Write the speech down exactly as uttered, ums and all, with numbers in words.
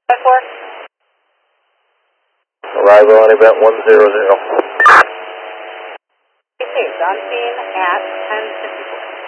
four. Arrival on event one zero zero. Okay, on scene at ten fifty-four.